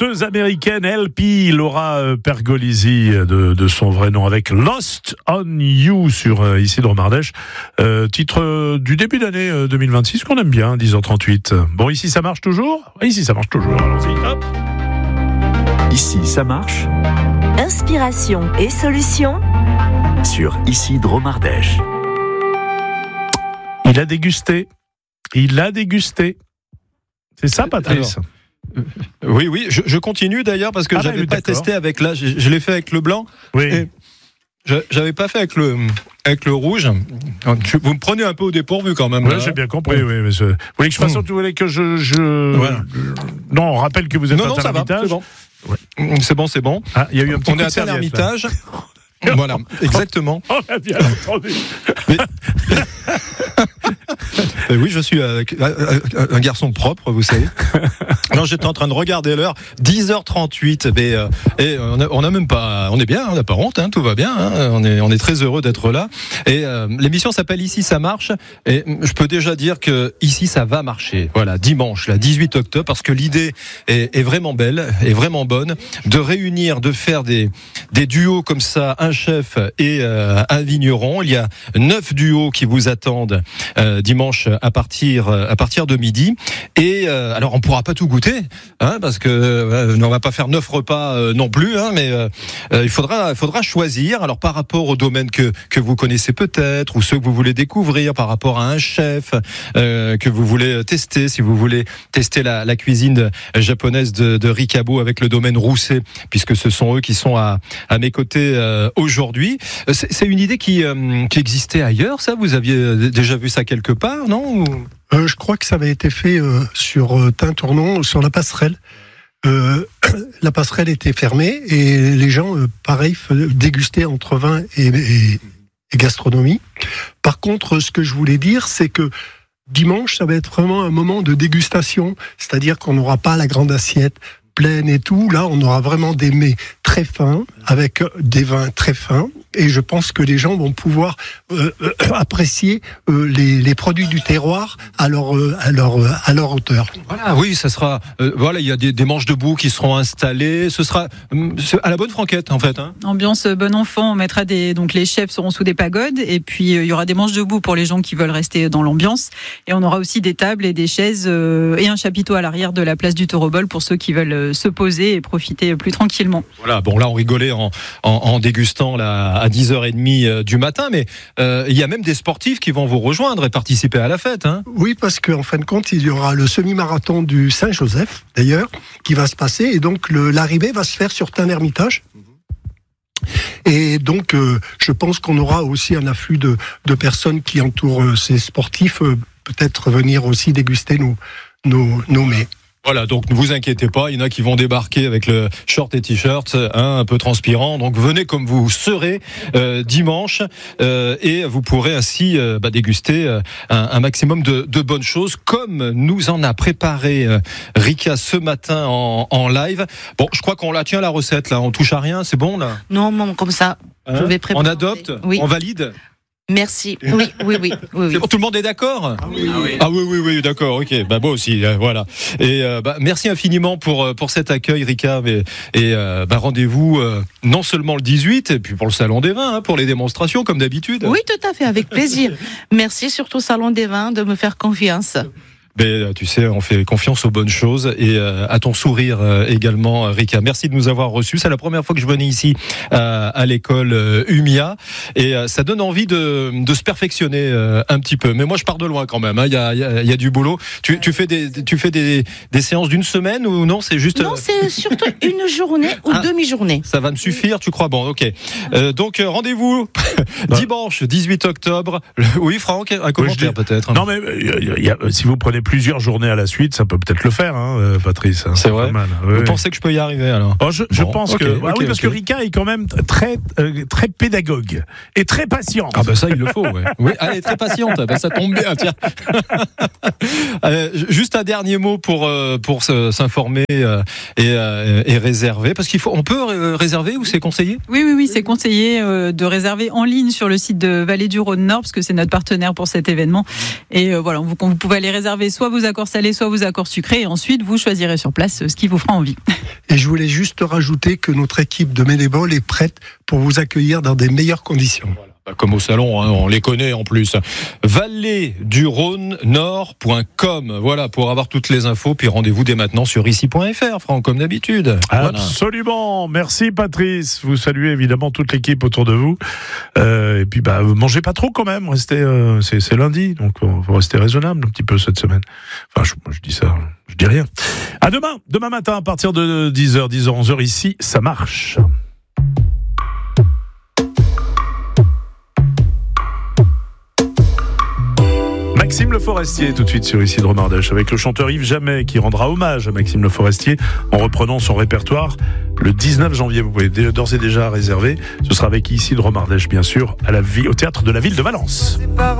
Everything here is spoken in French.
chanteuse américaine LP, Laura Pergolesi de son vrai nom, avec Lost on You sur Isidro Mardèche, titre du début d'année 2026 qu'on aime bien, 10h38. Bon, ici ça marche toujours ? Ici ça marche toujours, allons-y, hop. Ici ça marche. Inspiration et solutions Sur Isidro Mardèche. Il a dégusté. C'est ça, Patrice ? Oui, je continue d'ailleurs parce que j'avais pas testé avec là, je l'ai fait avec le blanc. Oui. Et j'avais pas fait avec le rouge. Vous me prenez un peu au dépourvu quand même. Oui, j'ai bien compris. Oui, mais vous voulez que je fasse autre, vous voulez que je... Voilà. Non, on rappelle que vous êtes non, à Ermitage. c'est bon. Ouais. C'est bon. Ah, il y a eu un petit On coup est de à serviette, Ermitage. Voilà, exactement. On a bien entendu. Oui, je suis un garçon propre, vous savez. Alors j'étais en train de regarder l'heure, 10h38, et on a même pas, on est bien, on n'a pas honte, tout va bien, on est très heureux d'être là. Et l'émission s'appelle Ici ça marche, et je peux déjà dire que ici ça va marcher. Voilà, dimanche, là, 18 octobre, parce que l'idée est vraiment belle, est vraiment bonne, de réunir, de faire des duos comme ça, un chef et un vigneron. Il y a 9 duos qui vous attendent dimanche à partir de midi. Et alors on pourra pas tout goûter, parce que on va pas faire 9 repas non plus, mais il faudra choisir. Alors par rapport au domaine que vous connaissez peut-être, ou ceux que vous voulez découvrir, par rapport à un chef que vous voulez tester, si vous voulez tester la cuisine japonaise de Ricabo avec le domaine Rousset, puisque ce sont eux qui sont à mes côtés aujourd'hui. C'est une idée qui existait ailleurs, ça ? Vous aviez déjà vu ça quelque part, non ? Je crois que ça avait été fait sur Tintournon, sur la passerelle. La passerelle était fermée et les gens, pareil, dégustaient entre vin et gastronomie. Par contre, ce que je voulais dire, c'est que dimanche, ça va être vraiment un moment de dégustation, c'est-à-dire qu'on n'aura pas la grande assiette pleine et tout. Là, on aura vraiment des mets très fins, avec des vins très fins. Et je pense que les gens vont pouvoir apprécier les produits du terroir à leur hauteur. Voilà, oui, ça sera. Voilà, il y a des manches debout qui seront installées. Ce sera à la bonne franquette, en fait. Ambiance bon enfant. On mettra donc les chefs seront sous des pagodes, et puis il y aura des manches debout pour les gens qui veulent rester dans l'ambiance. Et on aura aussi des tables et des chaises et un chapiteau à l'arrière de la place du Taureau-Bol pour ceux qui veulent se poser et profiter plus tranquillement. Voilà. Bon, là, on rigolait en dégustant à 10h30 du matin, mais il y a même des sportifs qui vont vous rejoindre et participer à la fête. Oui, parce qu'en fin de compte, il y aura le semi-marathon du Saint-Joseph, d'ailleurs, qui va se passer, et donc l'arrivée va se faire sur Ermitage. Et donc, je pense qu'on aura aussi un afflux de personnes qui entourent ces sportifs, peut-être venir aussi déguster nos mets. Voilà, donc ne vous inquiétez pas, il y en a qui vont débarquer avec le short et t-shirt, un peu transpirant. Donc venez comme vous serez dimanche, et vous pourrez ainsi déguster un maximum de bonnes choses, comme nous en a préparé Rika ce matin en live. Bon, je crois qu'on la tient la recette là, on touche à rien, c'est bon là ? Non, comme ça, je vais préparer. On adopte ? Oui. On valide ? Merci. Oui. Tout le monde est d'accord ? Oui, d'accord, ok. Moi aussi, voilà. Et merci infiniment pour cet accueil, Rika. Et rendez-vous non seulement le 18, et puis pour le Salon des Vins, pour les démonstrations, comme d'habitude. Oui, tout à fait, avec plaisir. Merci surtout Salon des Vins de me faire confiance. Mais tu sais, on fait confiance aux bonnes choses et à ton sourire également, Rika. Merci de nous avoir reçus. C'est la première fois que je venais ici à l'école UMIA, et ça donne envie de se perfectionner un petit peu. Mais moi, je pars de loin quand même. Il y a du boulot. Tu fais des séances d'une semaine ou non ? C'est juste. Non, c'est surtout une journée ou demi-journée. Ça va me suffire, tu crois ? Bon, ok. Donc rendez-vous dimanche 18 octobre. Oui, Franck, un commentaire peut-être. Non, mais si vous prenez plusieurs journées à la suite, ça peut peut-être le faire, Patrice. C'est vrai. Pas mal. Vous pensez que je peux y arriver alors ? Je pense que oui, parce que Rika est quand même très pédagogue et très patient. Ah ça il le faut. Ouais. Oui, elle est très patiente. Ça tombe bien. Tiens. Juste un dernier mot pour s'informer et réserver, parce on peut réserver ou c'est conseillé ? Oui, c'est conseillé de réserver en ligne sur le site de Vallée du Rhône Nord, parce que c'est notre partenaire pour cet événement. Et voilà, vous pouvez aller réserver soit vos accords salés, soit vos accords sucrés. Et ensuite, vous choisirez sur place ce qui vous fera envie. Et je voulais juste rajouter que notre équipe de bénévoles est prête pour vous accueillir dans des meilleures conditions. Comme au salon, hein, on les connaît en plus. Vallée-du-Rhône-Nord.com. Voilà, pour avoir toutes les infos. Puis rendez-vous dès maintenant sur ici.fr, Franck, comme d'habitude. Voilà. Absolument. Merci, Patrice. Vous saluez évidemment toute l'équipe autour de vous. Et puis, mangez pas trop quand même. Restez, c'est lundi, donc il faut rester raisonnable un petit peu cette semaine. Enfin, je dis ça, je dis rien. À demain matin à partir de 10h, 11h ici, ça marche. Maxime Le Forestier, tout de suite sur Ici de Romardèche, avec le chanteur Yves Jamais qui rendra hommage à Maxime Le Forestier en reprenant son répertoire le 19 janvier. Vous pouvez d'ores et déjà réserver. Ce sera avec Ici de Romardèche, bien sûr, au théâtre de la ville de Valence.